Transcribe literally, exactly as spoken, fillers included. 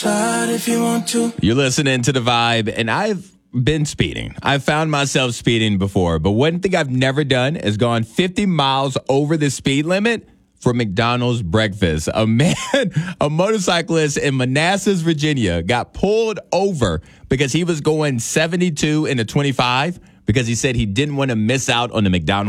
If you want to. You're listening to The Vibe, and I've been speeding. I've found myself speeding before, but one thing I've never done is gone fifty miles over the speed limit for McDonald's breakfast. A man, a motorcyclist in Manassas, Virginia, got pulled over because he was going seventy-two in a twenty-five because he said he didn't want to miss out on the McDonald's